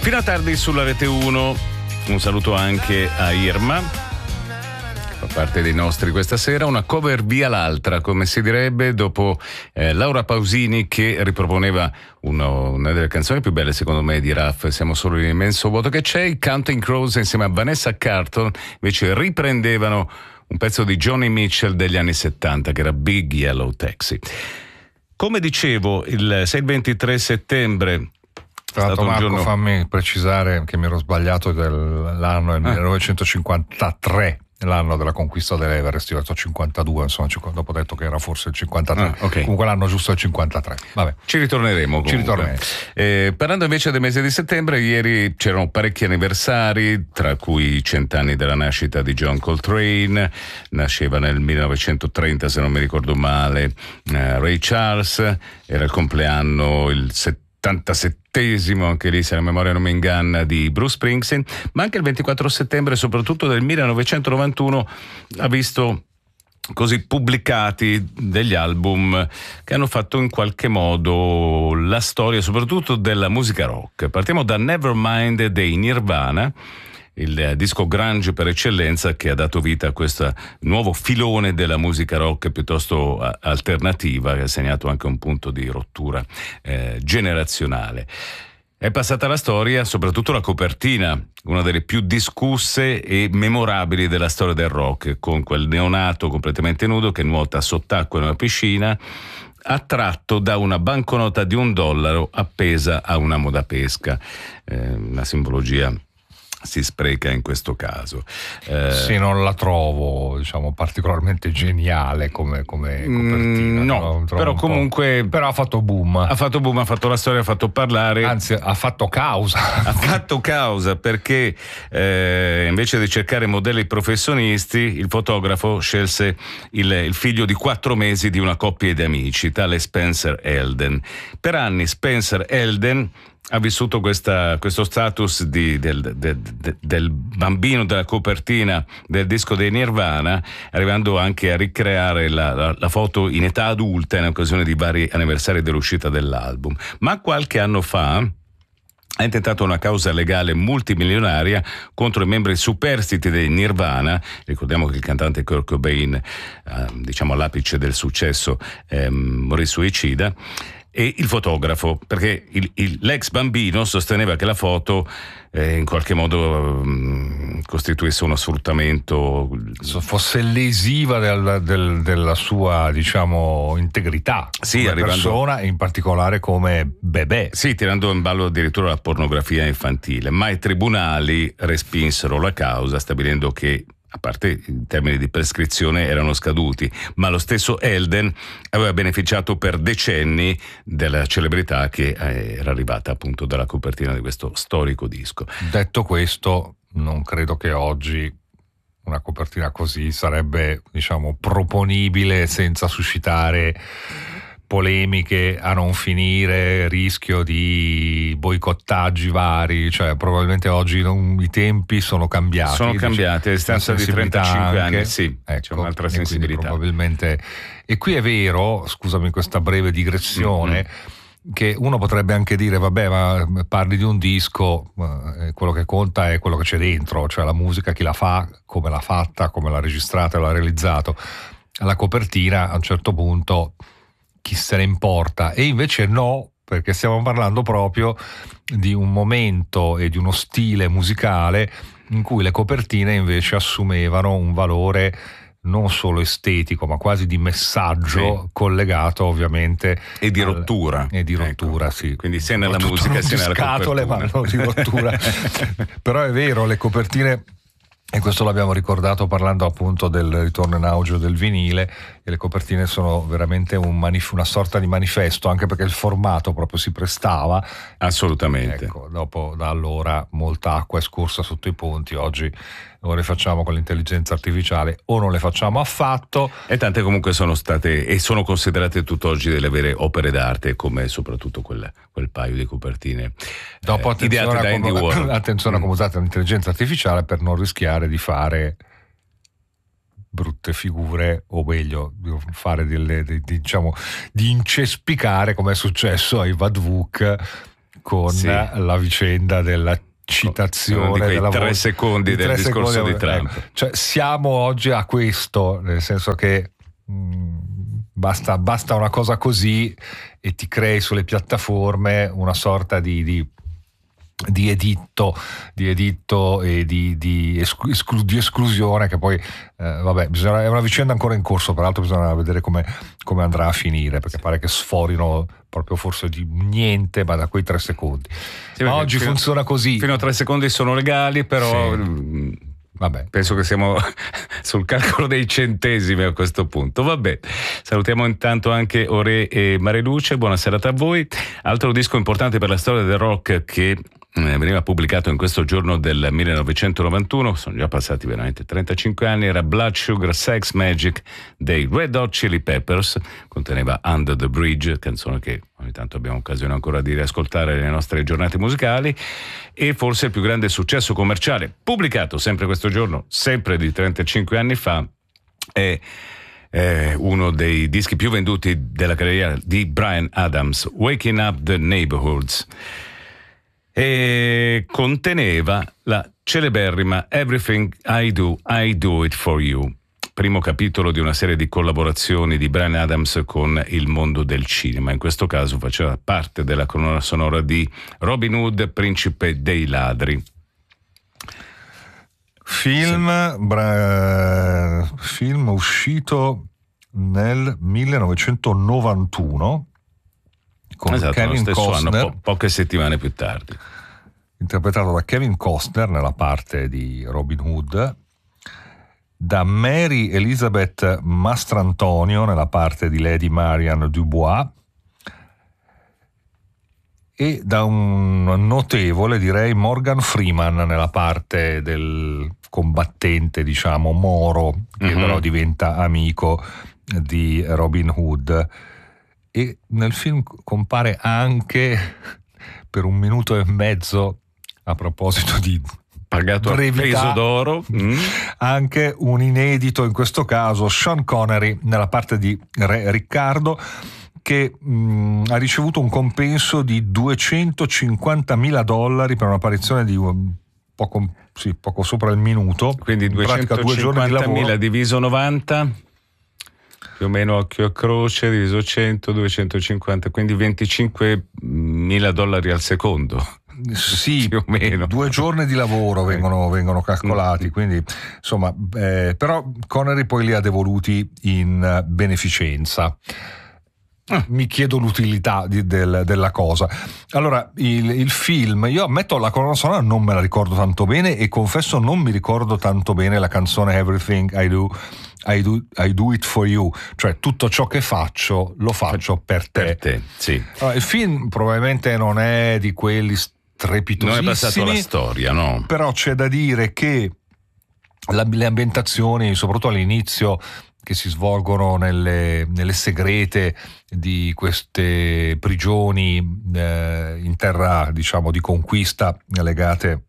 Fino a tardi sulla Rete 1. Un saluto anche a Irma, che fa parte dei nostri questa sera. Una cover via l'altra, come si direbbe, dopo Laura Pausini, che riproponeva una delle canzoni più belle secondo me di Raff, Siamo solo l'immenso vuoto che c'è. I Counting Crows insieme a Vanessa Carlton invece riprendevano un pezzo di Johnny Mitchell degli anni 70 che era Big Yellow Taxi. Come dicevo, il 6-23 settembre. Tra l'altro, Marco, fammi precisare che mi ero sbagliato dell'anno, è il 1953, l'anno della conquista dell'Everest. Io ho detto 52, insomma, dopo ho detto che era forse il 53. Okay. Comunque l'anno giusto è il 53. Vabbè. Ci ritorneremo. Parlando invece del mese di settembre, ieri c'erano parecchi anniversari, tra cui i 100 anni della nascita di John Coltrane. Nasceva nel 1930, se non mi ricordo male, Ray Charles. Era il compleanno, il 77esimo, anche lì se la memoria non mi inganna, di Bruce Springsteen, ma anche il 24 settembre, soprattutto del 1991, ha visto così pubblicati degli album che hanno fatto in qualche modo la storia soprattutto della musica rock. Partiamo da Nevermind dei Nirvana, il disco grunge per eccellenza, che ha dato vita a questo nuovo filone della musica rock piuttosto alternativa, che ha segnato anche un punto di rottura generazionale. È passata la storia, soprattutto la copertina, una delle più discusse e memorabili della storia del rock, con quel neonato completamente nudo che nuota sott'acqua in una piscina, attratto da una banconota di $1 appesa a un amo da pesca. Una simbologia si spreca in questo caso. Sì, non la trovo, diciamo, particolarmente geniale come copertina. No, però comunque però ha fatto boom. Ha fatto la storia, ha fatto parlare. Anzi, ha fatto causa. Ha fatto causa perché invece di cercare modelli professionisti, il fotografo scelse il figlio di 4 mesi di una coppia di amici, tale Spencer Elden. Per anni Spencer Elden ha vissuto questo status del bambino della copertina del disco dei Nirvana, arrivando anche a ricreare la foto in età adulta in occasione di vari anniversari dell'uscita dell'album. Ma qualche anno fa ha intentato una causa legale multimilionaria contro i membri superstiti dei Nirvana. Ricordiamo che il cantante Kurt Cobain, diciamo all'apice del successo, morì suicida, e il fotografo, perché l'ex bambino sosteneva che la foto in qualche modo costituisse uno sfruttamento, fosse lesiva della sua, diciamo, integrità, sì, come persona, e in particolare come bebè. Sì, tirando in ballo addirittura la pornografia infantile, ma i tribunali respinsero la causa, stabilendo che, a parte i termini di prescrizione erano scaduti, ma lo stesso Elden aveva beneficiato per decenni della celebrità che era arrivata appunto dalla copertina di questo storico disco. Detto questo, non credo che oggi una copertina così sarebbe, diciamo, proponibile senza suscitare polemiche a non finire, rischio di boicottaggi vari, cioè probabilmente oggi i tempi sono cambiati. Sono cambiati a distanza di 35 anni, sì, ecco, c'è un'altra sensibilità. Probabilmente. E qui è vero, scusami questa breve digressione, che uno potrebbe anche dire, vabbè, ma parli di un disco, quello che conta è quello che c'è dentro, cioè la musica, chi la fa, come l'ha fatta, come l'ha registrata e l'ha realizzato. La copertina a un certo punto chi se ne importa, e invece no, perché stiamo parlando proprio di un momento e di uno stile musicale in cui le copertine invece assumevano un valore non solo estetico, ma quasi di messaggio, sì, collegato ovviamente e di rottura. Ecco. Sì. Quindi sia nella musica sia nella scatole, ma non di rottura. Però è vero, le copertine, e questo l'abbiamo ricordato parlando appunto del ritorno in auge del vinile, e le copertine sono veramente una sorta di manifesto, anche perché il formato proprio si prestava. Assolutamente. Ecco, dopo, da allora molta acqua è scorsa sotto i ponti. Oggi lo rifacciamo con l'intelligenza artificiale o non le facciamo affatto, e tante comunque sono state e sono considerate tutt'oggi delle vere opere d'arte, come soprattutto quel paio di copertine dopo ideate da Andy Warhol. Attenzione a come usate l'intelligenza artificiale per non rischiare di fare brutte figure, o meglio fare diciamo di incespicare, come è successo ai Vadvuk con la vicenda della citazione di quei 3 secondi del discorso di Trump. Ecco, cioè siamo oggi a questo, nel senso che basta una cosa così e ti crei sulle piattaforme una sorta di editto e di esclusione che poi è una vicenda ancora in corso, peraltro bisogna vedere come andrà a finire, perché pare che sforino proprio forse di niente, ma da quei 3 secondi. Sì, ma oggi funziona così. Fino a 3 secondi sono legali, però vabbè, penso che siamo sul calcolo dei centesimi a questo punto. Vabbè, salutiamo intanto anche Ore e Mareluce, buona serata a voi. Altro disco importante per la storia del rock che veniva pubblicato in questo giorno del 1991, sono già passati veramente 35 anni, era Blood Sugar Sex Magic dei Red Hot Chili Peppers, conteneva Under the Bridge, canzone che ogni tanto abbiamo occasione ancora di riascoltare nelle nostre giornate musicali, e forse il più grande successo commerciale pubblicato sempre questo giorno, sempre di 35 anni fa, è uno dei dischi più venduti della carriera di Bryan Adams, Waking Up the Neighborhoods, e conteneva la celeberrima Everything I Do It For You, primo capitolo di una serie di collaborazioni di Bryan Adams con il mondo del cinema. In questo caso faceva parte della colonna sonora di Robin Hood, Principe dei Ladri. Film uscito nel 1991 con Kevin Costner, anno, poche settimane più tardi, interpretato da Kevin Costner nella parte di Robin Hood, da Mary Elizabeth Mastrantonio nella parte di Lady Marian Dubois e da un notevole, direi, Morgan Freeman nella parte del combattente, diciamo, moro, che però diventa amico di Robin Hood. E nel film compare anche per 1 minuto e mezzo, a proposito di pagato brevità, a peso d'oro, anche un inedito, in questo caso Sean Connery nella parte di Re Riccardo, che ha ricevuto un compenso di $250.000 per un'apparizione di poco sopra il minuto, quindi 250.000 diviso 90, più o meno occhio a croce, diviso 100, 250, quindi $25.000 al secondo. Sì, più o meno. 2 giorni di lavoro vengono calcolati, quindi insomma, però Connery poi li ha devoluti in beneficenza. Mi chiedo l'utilità della cosa. Allora, il film, io ammetto, la colonna sonora non me la ricordo tanto bene e confesso non mi ricordo tanto bene la canzone Everything I Do It For You, cioè tutto ciò che faccio lo faccio per te. Per te, sì. Allora, il film probabilmente non è di quelli strepitosissimi, non è passato alla storia, no? Però c'è da dire che le ambientazioni, soprattutto all'inizio, che si svolgono nelle segrete di queste prigioni in terra, diciamo, di conquista legate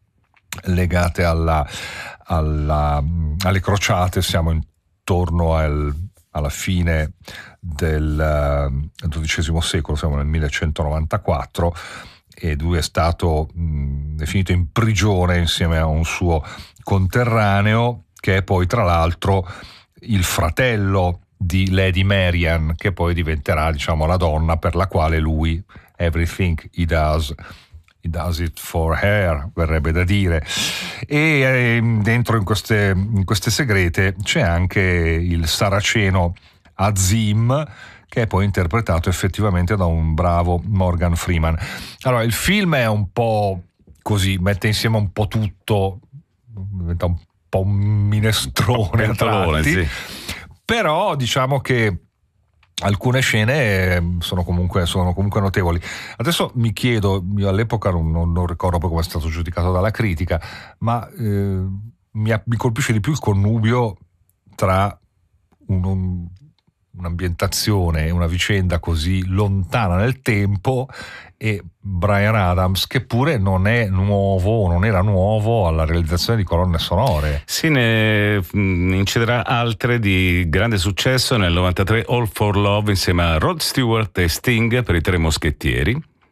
alle crociate. Siamo intorno alla fine del XII secolo, siamo nel 1194, e lui è stato finito in prigione insieme a un suo conterraneo, che è poi tra l'altro il fratello di Lady Marian, che poi diventerà, diciamo, la donna per la quale lui everything he does it for her, verrebbe da dire. E dentro in queste segrete c'è anche il saraceno Azim, che è poi interpretato effettivamente da un bravo Morgan Freeman. Allora, il film è un po' così, mette insieme un po' tutto, diventa un po' un minestrone a tratti, sì. Però diciamo che alcune scene sono comunque notevoli. Adesso mi chiedo, io all'epoca non ricordo poi come è stato giudicato dalla critica, ma mi colpisce di più il connubio tra un'ambientazione e una vicenda così lontana nel tempo e Bryan Adams, che pure non era nuovo alla realizzazione di colonne sonore. Sì, ne inciderà altre di grande successo. Nel 93 All for Love insieme a Rod Stewart e Sting per i Tre Moschettieri,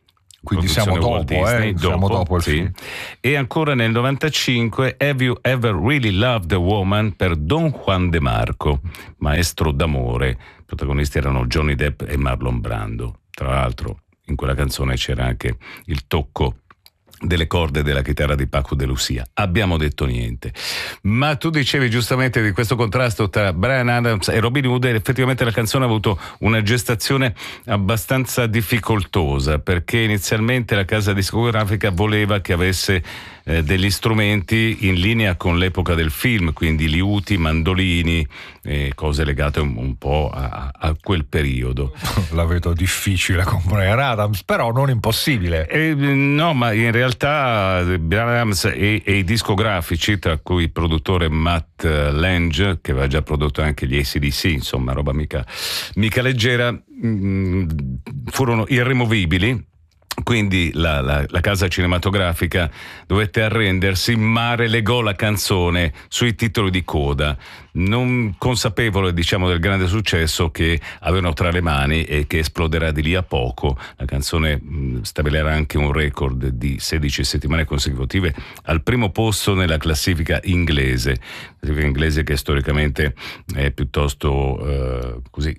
quindi siamo dopo, Disney, siamo dopo il film. E ancora nel 95 Have You Ever Really Loved a Woman per Don Juan de Marco, maestro d'amore. I protagonisti erano Johnny Depp e Marlon Brando. Tra l'altro in quella canzone c'era anche il tocco delle corde della chitarra di Paco de Lucia. Abbiamo detto niente. Ma tu dicevi giustamente di questo contrasto tra Bryan Adams e Robin Hood, e effettivamente la canzone ha avuto una gestazione abbastanza difficoltosa, perché inizialmente la casa discografica voleva che avesse degli strumenti in linea con l'epoca del film, quindi liuti, mandolini, cose legate un po' a quel periodo. La vedo difficile con Bryan Adams, però non impossibile. No, ma in realtà Bryan Adams e i discografici, tra cui il produttore Matt Lange, che aveva già prodotto anche gli AC/DC, insomma roba mica leggera, furono irremovibili. Quindi la casa cinematografica dovette arrendersi, ma relegò la canzone sui titoli di coda, non consapevole, diciamo, del grande successo che avevano tra le mani e che esploderà di lì a poco. La canzone stabilirà anche un record di 16 settimane consecutive al primo posto nella classifica inglese che storicamente è piuttosto così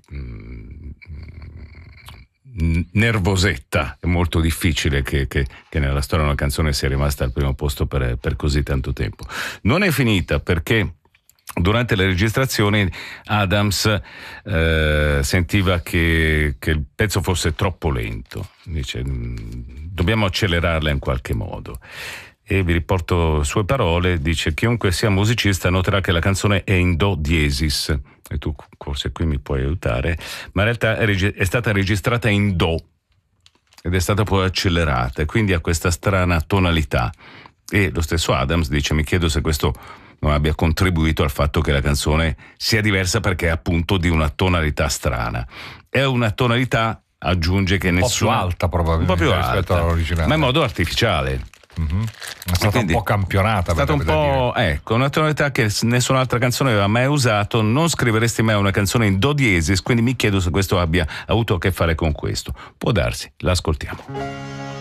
nervosetta. È molto difficile che nella storia una canzone sia rimasta al primo posto per così tanto tempo. Non è finita, perché durante le registrazioni Adams sentiva che il pezzo fosse troppo lento. Dice: dobbiamo accelerarla in qualche modo. E vi riporto sue parole. Dice: chiunque sia musicista noterà che la canzone è in do diesis, e tu forse qui mi puoi aiutare, ma in realtà è stata registrata in do ed è stata poi accelerata, e quindi ha questa strana tonalità. E lo stesso Adams dice: mi chiedo se questo non abbia contribuito al fatto che la canzone sia diversa, perché è appunto di una tonalità strana. È una tonalità, aggiunge, che nessuna, un po' più alta probabilmente, un po' più rispetto alta, all'originale, ma in modo artificiale. È stata un po' campionata, è stata un po', ecco, una tonalità che nessun'altra canzone aveva mai usato. Non scriveresti mai una canzone in do diesis, quindi mi chiedo se questo abbia avuto a che fare con questo. Può darsi, l'ascoltiamo.